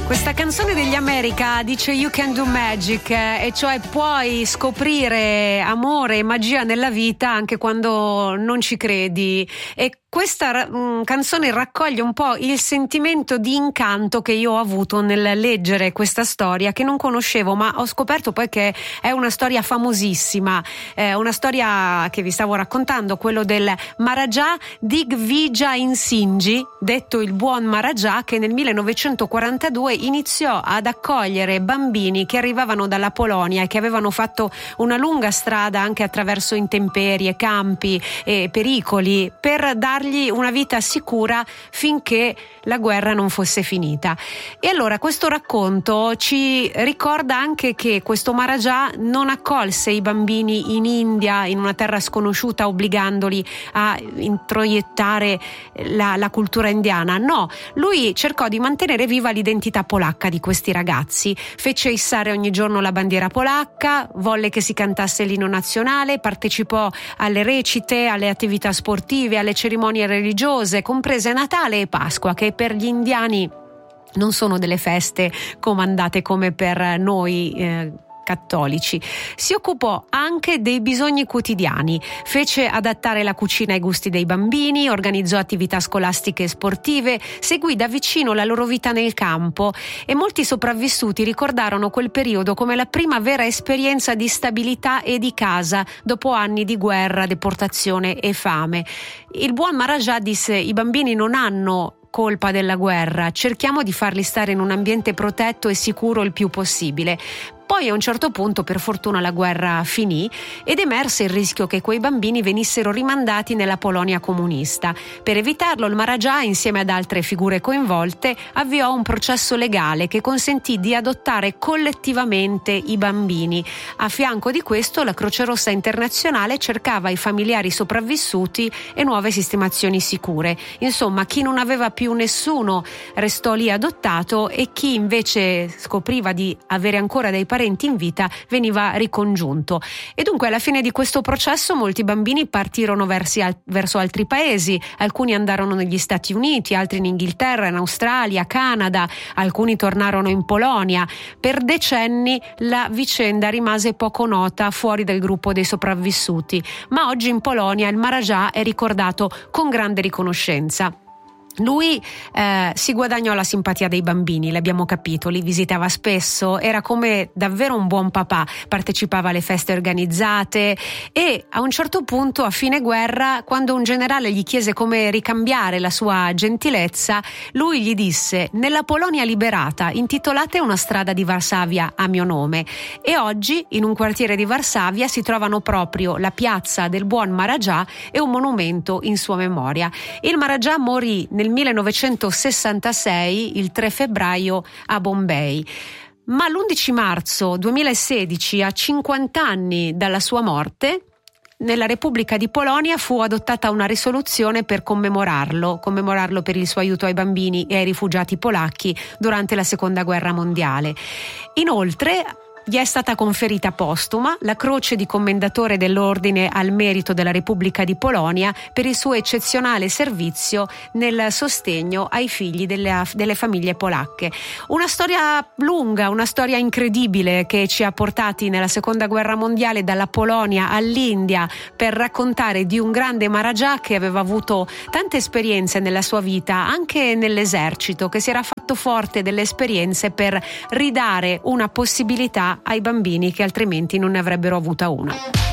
Questa canzone degli America dice You can do magic, e cioè puoi scoprire amore e magia nella vita anche quando non ci credi. E questa canzone raccoglie un po' il sentimento di incanto che io ho avuto nel leggere questa storia, che non conoscevo, ma ho scoperto poi che è una storia famosissima, una storia che vi stavo raccontando, quello del Maharaja Digvijay Singh, detto il buon Maharaja, che nel 1942 iniziò ad accogliere bambini che arrivavano dalla Polonia e che avevano fatto una lunga strada anche attraverso intemperie, campi e pericoli, per dargli una vita sicura finché la guerra non fosse finita. E allora questo racconto ci ricorda anche che questo Maharaja non accolse i bambini in India, in una terra sconosciuta, obbligandoli a introiettare la cultura indiana. No, lui cercò di mantenere viva l'identità polacca di questi ragazzi, fece issare ogni giorno la bandiera polacca, volle che si cantasse l'inno nazionale, partecipò alle recite, alle attività sportive, alle cerimonie religiose, comprese Natale e Pasqua, che per gli indiani non sono delle feste comandate come per noi cattolici. Si occupò anche dei bisogni quotidiani, fece adattare la cucina ai gusti dei bambini, organizzò attività scolastiche e sportive, seguì da vicino la loro vita nel campo, e molti sopravvissuti ricordarono quel periodo come la prima vera esperienza di stabilità e di casa dopo anni di guerra, deportazione e fame. Il buon Maharaja disse: i bambini non hanno colpa della guerra, cerchiamo di farli stare in un ambiente protetto e sicuro il più possibile. Poi a un certo punto, per fortuna, la guerra finì ed emerse il rischio che quei bambini venissero rimandati nella Polonia comunista. Per evitarlo, il Maharaja, insieme ad altre figure coinvolte, avviò un processo legale che consentì di adottare collettivamente i bambini. A fianco di questo, la Croce Rossa Internazionale cercava i familiari sopravvissuti e nuove sistemazioni sicure. Insomma, chi non aveva più nessuno restò lì adottato, e chi invece scopriva di avere ancora dei parenti in vita veniva ricongiunto. E dunque alla fine di questo processo molti bambini partirono verso altri paesi, alcuni andarono negli Stati Uniti, altri in Inghilterra, in Australia, Canada, alcuni tornarono in Polonia. Per decenni la vicenda rimase poco nota fuori dal gruppo dei sopravvissuti, ma oggi in Polonia il Maharaja è ricordato con grande riconoscenza. Lui si guadagnò la simpatia dei bambini, l'abbiamo capito, li visitava spesso, era come davvero un buon papà, partecipava alle feste organizzate, e a un certo punto, a fine guerra, quando un generale gli chiese come ricambiare la sua gentilezza, lui gli disse: nella Polonia liberata intitolate una strada di Varsavia a mio nome. E oggi in un quartiere di Varsavia si trovano proprio la piazza del buon Maharaja e un monumento in sua memoria. Il Maharaja morì nel 1966, il 3 febbraio, a Bombay. Ma l'11 marzo 2016, a 50 anni dalla sua morte, nella Repubblica di Polonia fu adottata una risoluzione per commemorarlo per il suo aiuto ai bambini e ai rifugiati polacchi durante la Seconda Guerra Mondiale. Inoltre gli è stata conferita postuma la Croce di Commendatore dell'Ordine al Merito della Repubblica di Polonia per il suo eccezionale servizio nel sostegno ai figli delle famiglie polacche. Una storia lunga, una storia incredibile, che ci ha portati nella Seconda Guerra Mondiale dalla Polonia all'India per raccontare di un grande Maharaja che aveva avuto tante esperienze nella sua vita, anche nell'esercito, che si era fatto forte delle esperienze per ridare una possibilità ai bambini che altrimenti non ne avrebbero avuta una.